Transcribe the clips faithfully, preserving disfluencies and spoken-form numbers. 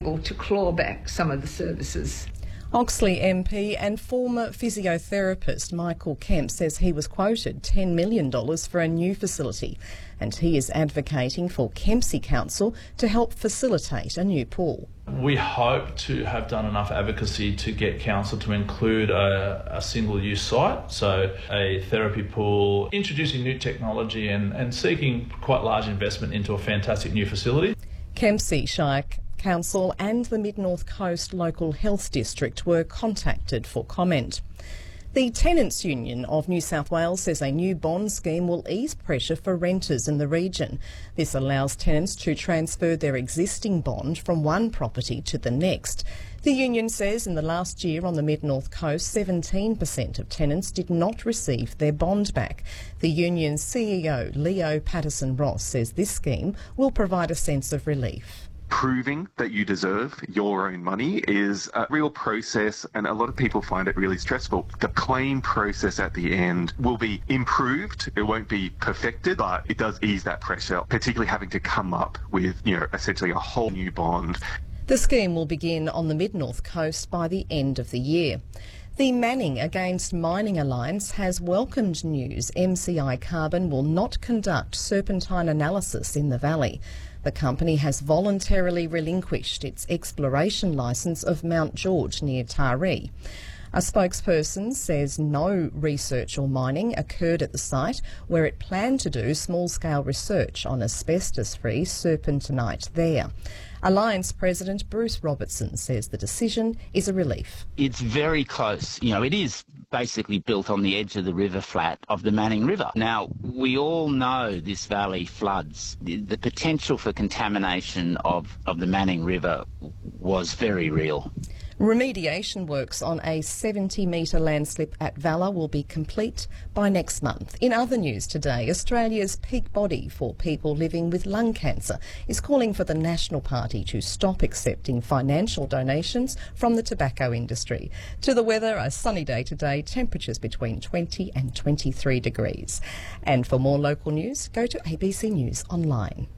or to claw back some of the services. Oxley M P and former physiotherapist Michael Kemp says he was quoted ten million dollars for a new facility, and he is advocating for Kempsey Council to help facilitate a new pool. We hope to have done enough advocacy to get council to include a, a single-use site, so a therapy pool, introducing new technology and, and seeking quite large investment into a fantastic new facility. Kempsey Shire Council and the Mid-North Coast Local Health District were contacted for comment. The Tenants' Union of New South Wales says a new bond scheme will ease pressure for renters in the region. This allows tenants to transfer their existing bond from one property to the next. The union says in the last year on the Mid-North Coast, seventeen percent of tenants did not receive their bond back. The union's C E O, Leo Patterson-Ross, says this scheme will provide a sense of relief. Proving that you deserve your own money is a real process, and a lot of people find it really stressful. The claim process at the end will be improved. It won't be perfected, but it does ease that pressure, particularly having to come up with, you know, essentially a whole new bond. The scheme will begin on the Mid-North Coast by the end of the year. The Manning Against Mining Alliance has welcomed news M C I Carbon will not conduct serpentine analysis in the valley. The company has voluntarily relinquished its exploration licence of Mount George near Taree. A spokesperson says no research or mining occurred at the site, where it planned to do small-scale research on asbestos-free serpentinite there. Alliance President Bruce Robertson says the decision is a relief. It's very close. You know, it is basically built on the edge of the river flat of the Manning River. Now, we all know this valley floods. The, the potential for contamination of, of the Manning River was very real. Remediation works on a seventy metre landslip at Valla will be complete by next month. In other news today, Australia's peak body for people living with lung cancer is calling for the National Party to stop accepting financial donations from the tobacco industry. To the weather, a sunny day today, temperatures between twenty and twenty-three degrees. And for more local news, go to A B C News Online.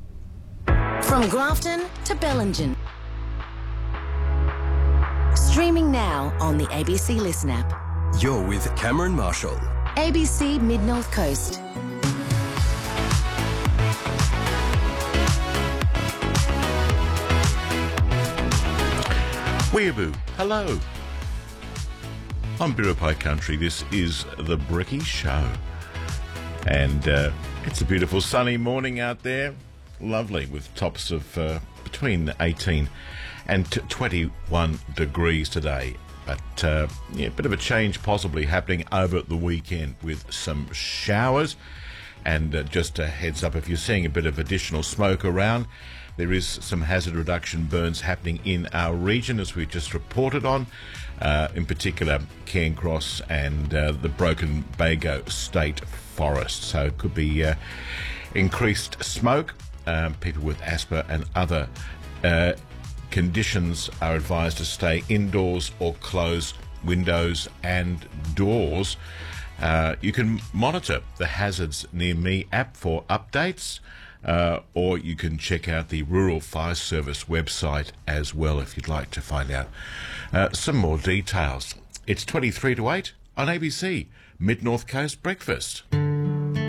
From Grafton to Bellingen. Streaming now on the A B C Listen app. You're with Cameron Marshall. A B C Mid-North Coast. Weeaboo, hello. I'm Biripi Country. This is The Bricky Show. And uh, it's a beautiful sunny morning out there. Lovely, with tops of uh, between eighteen and twenty-one degrees today. But uh, yeah, a bit of a change possibly happening over the weekend with some showers. And uh, just a heads up, if you're seeing a bit of additional smoke around, there is some hazard reduction burns happening in our region, as we just reported on, uh, in particular Cairncross and uh, the Broken Bago State Forest. So it could be uh, increased smoke. Um, people with asthma and other uh, conditions are advised to stay indoors or close windows and doors. Uh, you can monitor the Hazards Near Me app for updates, uh, or you can check out the Rural Fire Service website as well if you'd like to find out uh, some more details. It's twenty-three to eight on A B C Mid-North Coast Breakfast.